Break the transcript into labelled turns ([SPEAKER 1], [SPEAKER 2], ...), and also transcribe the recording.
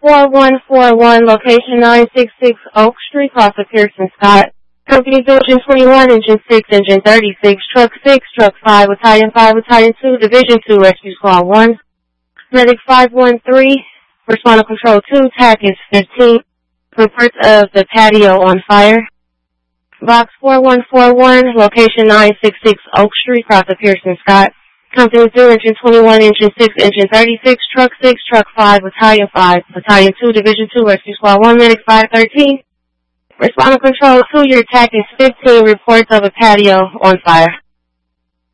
[SPEAKER 1] 4141, location 966 Oak Street, off of Pearson Scott. Company Division 21, Engine 6, Engine 36, Truck 6, Truck 5, Battalion 5, Battalion 2, Division 2, Rescue Squad 1. Medic 513, Responder Control 2, TAC is 15. Reports of the patio on fire. Box 4141, location 966 Oak Street, across the Pearson Scott. Company 2, Engine 21, Engine 6, Engine 36, Truck 6, Truck 5, Battalion 5, Battalion 2, Division 2, Rescue Squad 1, Medic 513. Responder Control 2, your TAC is 15. Reports of a patio on fire.